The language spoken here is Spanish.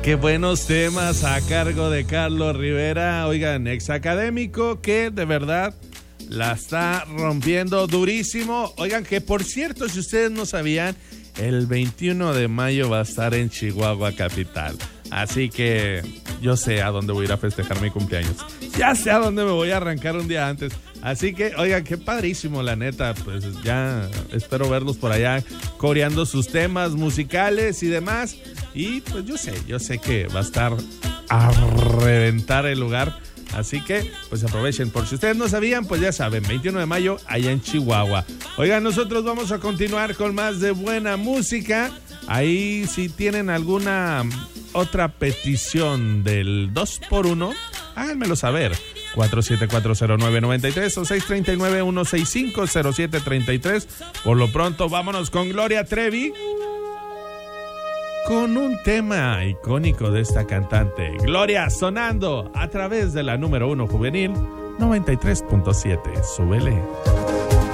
Qué buenos temas a cargo de Carlos Rivera. Oigan, ex académico que de verdad la está rompiendo durísimo. Oigan, que por cierto, si ustedes no sabían, el 21 de mayo va a estar en Chihuahua capital. Así que yo sé a dónde voy a ir a festejar mi cumpleaños. Ya sé a dónde me voy a arrancar un día antes. Así que, oigan, qué padrísimo, la neta. Pues ya espero verlos por allá coreando sus temas musicales y demás. Y pues yo sé que va a estar a reventar el lugar. Así que, pues aprovechen. Por si ustedes no sabían, pues ya saben, 21 de mayo allá en Chihuahua. Oigan, nosotros vamos a continuar con más de buena música. Ahí si tienen alguna otra petición del 2x1, háganmelo saber. 4740993 o 639-165-0733. Por lo pronto, vámonos con Gloria Trevi, con un tema icónico de esta cantante. Gloria sonando a través de la número 1 juvenil 93.7. Súbele.